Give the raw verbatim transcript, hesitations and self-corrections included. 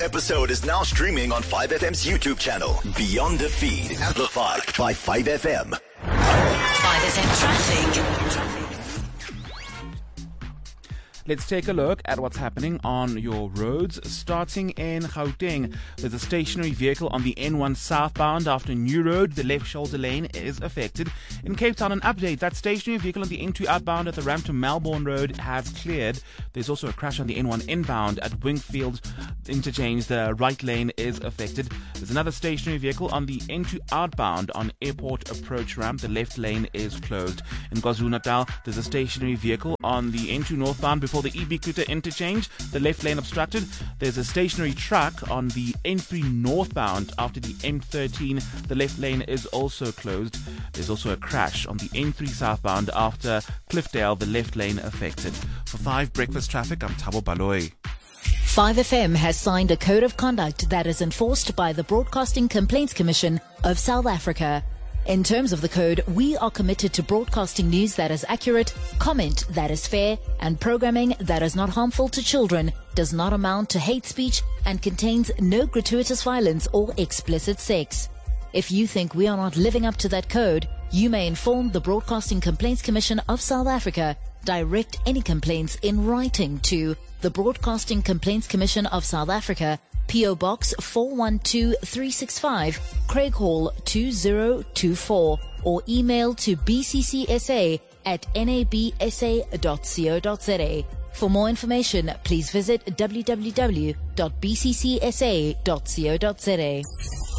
episode is now streaming on five F M's YouTube channel. Beyond the Feed, amplified by five F M. five F M traffic. Let's take a look at what's happening on your roads. Starting in Gauteng, there's a stationary vehicle on the N one southbound after New Road. The left shoulder lane is affected. In Cape Town, an update. That stationary vehicle on the N two outbound at the ramp to Melbourne Road has cleared. There's also a crash on the N one inbound at Wingfield Interchange. The right lane is affected. There's another stationary vehicle on the N two outbound on Airport Approach ramp. The left lane is closed. In KwaZulu-Natal, there's a stationary vehicle on the N two northbound before the Ibikuta interchange, the left lane obstructed. There's a stationary truck on the N three northbound after the M thirteen. The left lane is also closed. There's also a crash on the N three southbound after Cliffdale, the left lane affected. For five Breakfast Traffic, I'm Thabo Baloyi. five F M has signed a code of conduct that is enforced by the Broadcasting Complaints Commission of South Africa. In terms of the code, we are committed to broadcasting news that is accurate, comment that is fair, and programming that is not harmful to children, does not amount to hate speech, and contains no gratuitous violence or explicit sex. If you think we are not living up to that code, you may inform the Broadcasting Complaints Commission of South Africa. Direct any complaints in writing to the Broadcasting Complaints Commission of South Africa, P O Box four one two three six five, Craig Hall two zero two four, or email to b c c s a at n a b s a dot co dot z a. For more information, please visit w w w dot b c c s a dot co dot z a.